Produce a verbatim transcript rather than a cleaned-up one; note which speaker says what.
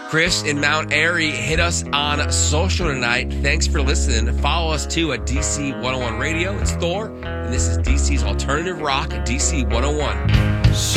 Speaker 1: Chris in Mount Airy, hit us on social tonight. Thanks for listening. Follow us too at D C one oh one Radio. It's Thor, and this is D C's Alternative Rock, D C one oh one.